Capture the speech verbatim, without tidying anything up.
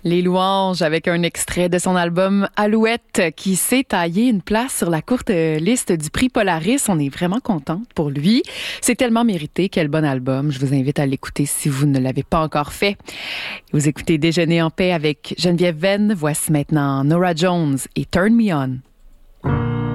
Les Louanges avec un extrait de son album Alouette qui s'est taillé une place sur la courte liste du prix Polaris. On est vraiment contente pour lui. C'est tellement mérité. Quel bon album. Je vous invite à l'écouter si vous ne l'avez pas encore fait. Vous écoutez Déjeuner en paix avec Geneviève Venn. Voici maintenant Norah Jones et Turn Me On.